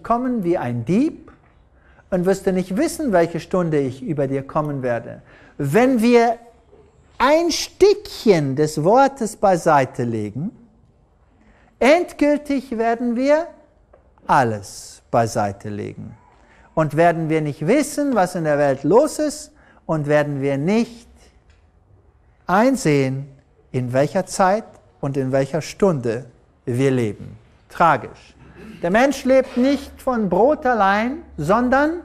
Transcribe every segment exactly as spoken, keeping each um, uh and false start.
kommen wie ein Dieb und wirst du nicht wissen, welche Stunde ich über dir kommen werde. Wenn wir ein Stückchen des Wortes beiseite legen, endgültig werden wir alles beiseite legen. Und werden wir nicht wissen, was in der Welt los ist, und werden wir nicht einsehen, in welcher Zeit und in welcher Stunde wir leben. Tragisch. Der Mensch lebt nicht von Brot allein, sondern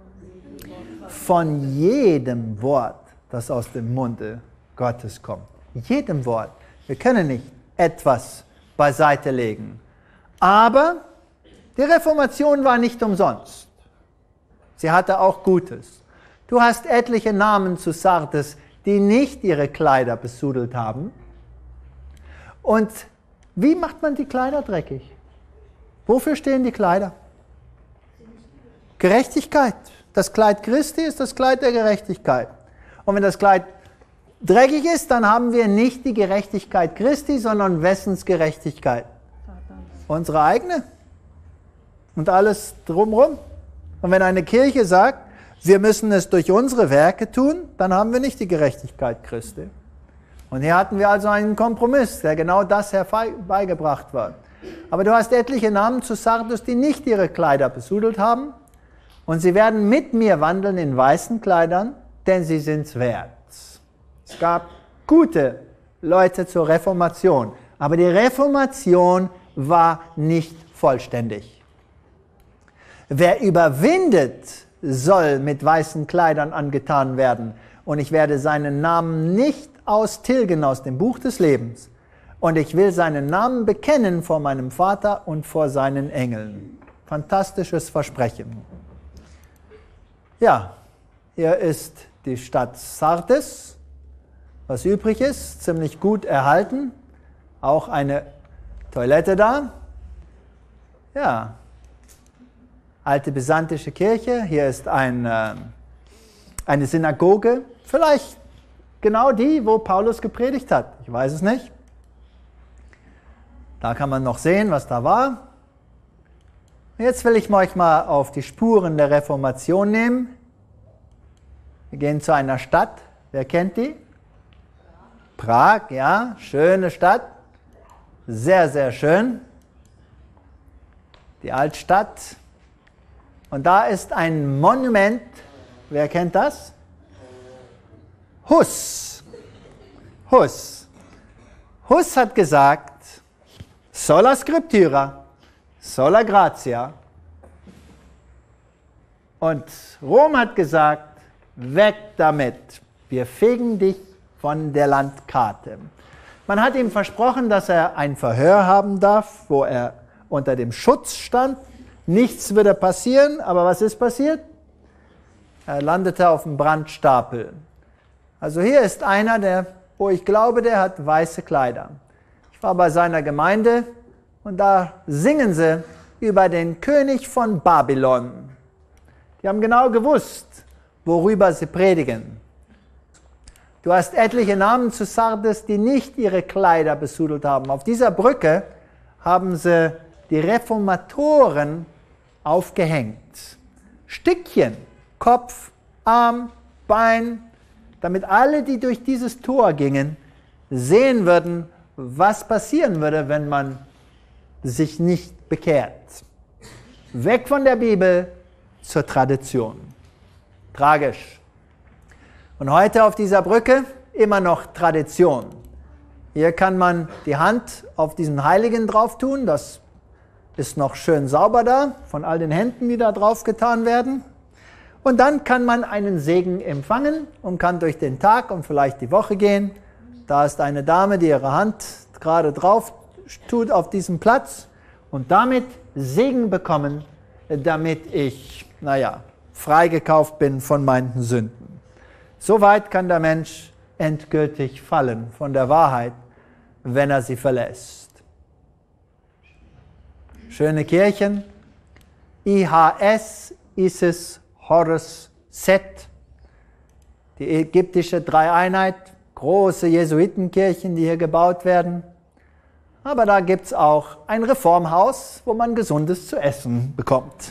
von jedem Wort, das aus dem Munde Gottes kommt. Jedem Wort. Wir können nicht etwas beiseite legen. Aber die Reformation war nicht umsonst. Sie hatte auch Gutes. Du hast etliche Namen zu Sardes, die nicht ihre Kleider besudelt haben. Und wie macht man die Kleider dreckig? Wofür stehen die Kleider? Gerechtigkeit. Das Kleid Christi ist das Kleid der Gerechtigkeit. Und wenn das Kleid dreckig ist, dann haben wir nicht die Gerechtigkeit Christi, sondern wessens Gerechtigkeit? Unsere eigene. Und alles drumherum. Und wenn eine Kirche sagt, wir müssen es durch unsere Werke tun, dann haben wir nicht die Gerechtigkeit Christi. Und hier hatten wir also einen Kompromiss, der genau das herbeigebracht war. Aber du hast etliche Namen zu Sardes, die nicht ihre Kleider besudelt haben. Und sie werden mit mir wandeln in weißen Kleidern, denn sie sind's wert. Es gab gute Leute zur Reformation, aber die Reformation war nicht vollständig. Wer überwindet, soll mit weißen Kleidern angetan werden. Und ich werde seinen Namen nicht austilgen aus dem Buch des Lebens. Und ich will seinen Namen bekennen vor meinem Vater und vor seinen Engeln. Fantastisches Versprechen. Ja, hier ist die Stadt Sardes, was übrig ist, ziemlich gut erhalten. Auch eine Toilette da. Ja, alte byzantinische Kirche. Hier ist ein, äh, eine Synagoge. Vielleicht genau die, wo Paulus gepredigt hat. Ich weiß es nicht. Da kann man noch sehen, was da war. Jetzt will ich euch mal auf die Spuren der Reformation nehmen. Wir gehen zu einer Stadt. Wer kennt die? Prag, ja, schöne Stadt. Sehr, sehr schön. Die Altstadt. Und da ist ein Monument. Wer kennt das? Hus. Hus. Hus hat gesagt, sola scriptura, sola gratia. Und Rom hat gesagt, weg damit. Wir fegen dich von der Landkarte. Man hat ihm versprochen, dass er ein Verhör haben darf, wo er unter dem Schutz stand. Nichts würde passieren, aber was ist passiert? Er landete auf dem Brandstapel. Also hier ist einer, der, wo ich glaube, der hat weiße Kleider. Ich war bei seiner Gemeinde und da singen sie über den König von Babylon. Die haben genau gewusst, worüber sie predigen. Du hast etliche Namen zu Sardes, die nicht ihre Kleider besudelt haben. Auf dieser Brücke haben sie die Reformatoren aufgehängt. Stückchen, Kopf, Arm, Bein, damit alle, die durch dieses Tor gingen, sehen würden, was passieren würde, wenn man sich nicht bekehrt. Weg von der Bibel zur Tradition. Tragisch. Und heute auf dieser Brücke immer noch Tradition. Hier kann man die Hand auf diesen Heiligen drauf tun. Das ist noch schön sauber da, von all den Händen, die da drauf getan werden. Und dann kann man einen Segen empfangen und kann durch den Tag und vielleicht die Woche gehen. Da ist eine Dame, die ihre Hand gerade drauf tut auf diesem Platz und damit Segen bekommen, damit ich, naja, freigekauft bin von meinen Sünden. So weit kann der Mensch endgültig fallen von der Wahrheit, wenn er sie verlässt. Schöne Kirchen. I H S, Isis, Horus, Set. Die ägyptische Dreieinheit. Große Jesuitenkirchen, die hier gebaut werden. Aber da gibt es auch ein Reformhaus, wo man Gesundes zu essen bekommt.